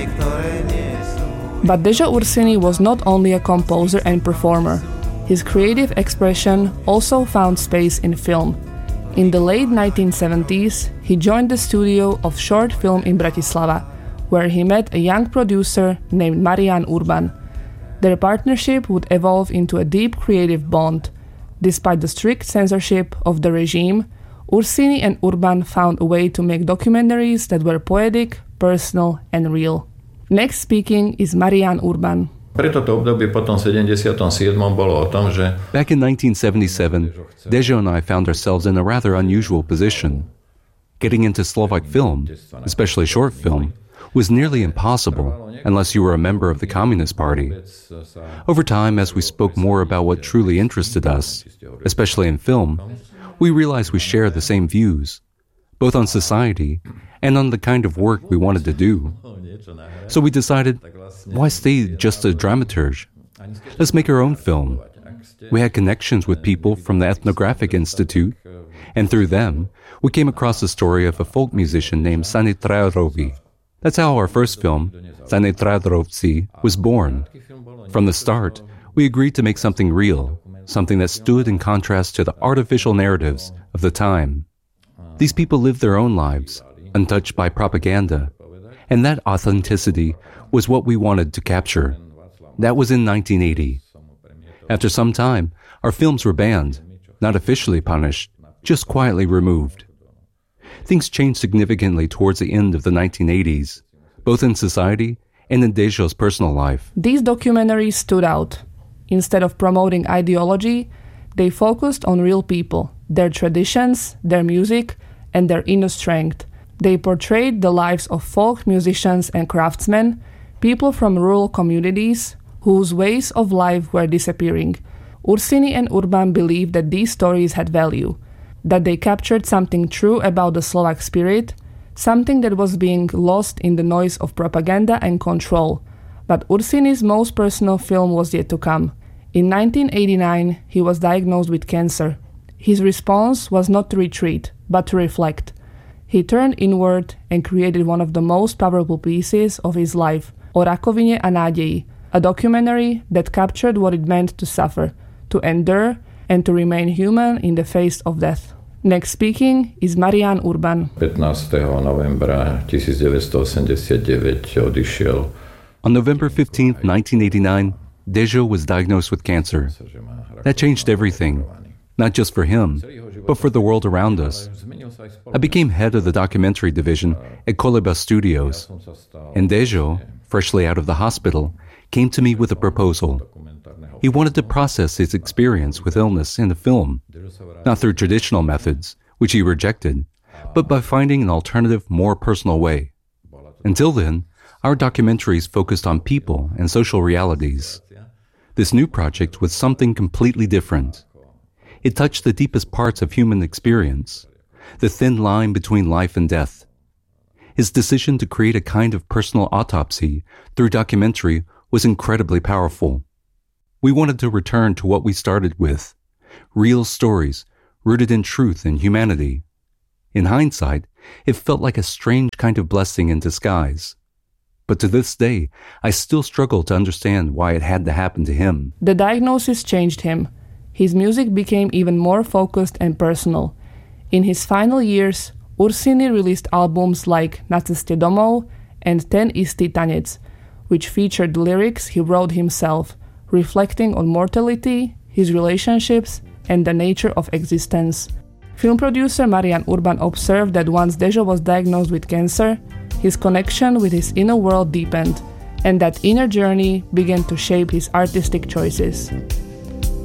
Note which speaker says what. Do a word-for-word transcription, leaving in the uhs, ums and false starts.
Speaker 1: But Dejo Ursini was not only a composer and performer. His creative expression also found space in film. In the late nineteen seventies, he joined the studio of short film in Bratislava, where he met a young producer named Marián Urban. Their partnership would evolve into a deep creative bond. Despite the strict censorship of the regime, Ursini and Urban found a way to make documentaries that were poetic, personal, and real. Next speaking is Marián Urban.
Speaker 2: Back in nineteen seventy-seven, Dejo and I found ourselves in a rather unusual position. Getting into Slovak film, especially short film, was nearly impossible unless you were a member of the Communist Party. Over time, as we spoke more about what truly interested us, especially in film, we realized we shared the same views, both on society and on the kind of work we wanted to do. So we decided, why stay just a dramaturge? Let's make our own film. We had connections with people from the Ethnographic Institute, and through them, we came across the story of a folk musician named Sani Trajarovi. That's how our first film, Sani Trajarovci, was born. From the start, we agreed to make something real, something that stood in contrast to the artificial narratives of the time. These people lived their own lives, untouched by propaganda, and that authenticity was what we wanted to capture. That was in nineteen eighty. After some time, our films were banned, not officially punished, just quietly removed. Things changed significantly towards the end of the nineteen eighties, both in society and in Dejo's personal life.
Speaker 1: These documentaries stood out. Instead of promoting ideology, they focused on real people, their traditions, their music, and their inner strength. They portrayed the lives of folk musicians and craftsmen, people from rural communities whose ways of life were disappearing. Ursini and Urban believed that these stories had value, that they captured something true about the Slovak spirit, something that was being lost in the noise of propaganda and control. But Ursini's most personal film was yet to come. In nineteen eighty-nine, he was diagnosed with cancer. His response was not to retreat, but to reflect. He turned inward and created one of the most powerful pieces of his life, O rakovine a nádeji, a documentary that captured what it meant to suffer, to endure, and to remain human in the face of death. Next speaking is Marián Urban.
Speaker 2: On November fifteenth, nineteen eighty-nine, Dejo was diagnosed with cancer. That changed everything, not just for him, but for the world around us. I became head of the documentary division at Koleba Studios, and Dejo, freshly out of the hospital, came to me with a proposal. He wanted to process his experience with illness in a film, not through traditional methods, which he rejected, but by finding an alternative, more personal way. Until then, our documentaries focused on people and social realities. This new project was something completely different. It touched the deepest parts of human experience, the thin line between life and death. His decision to create a kind of personal autopsy through documentary was incredibly powerful. We wanted to return to what we started with, real stories rooted in truth and humanity. In hindsight, it felt like a strange kind of blessing in disguise. But to this day, I still struggle to understand why it had to happen to him.
Speaker 1: The diagnosis changed him. His music became even more focused and personal. In his final years, Ursini released albums like Na ceste domov and Ten istý tanec, which featured lyrics he wrote himself, reflecting on mortality, his relationships, and the nature of existence. Film producer Marián Urban observed that once Dejo was diagnosed with cancer, his connection with his inner world deepened, and that inner journey began to shape his artistic choices.